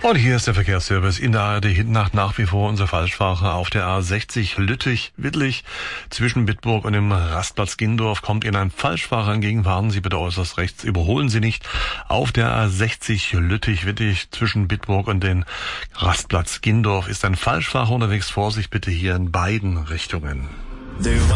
Und hier ist der Verkehrsservice in der ARD Hinnacht nach wie vor unser Falschfahrer auf der A60 Lüttich-Wittlich zwischen Bitburg und dem Rastplatz Gindorf kommt Ihnen ein Falschfahrer entgegen. Fahren Sie bitte äußerst rechts, überholen Sie nicht. Auf der A60 Lüttich-Wittlich zwischen Bitburg und dem Rastplatz Gindorf ist ein Falschfahrer unterwegs. Vorsicht bitte hier in beiden Richtungen.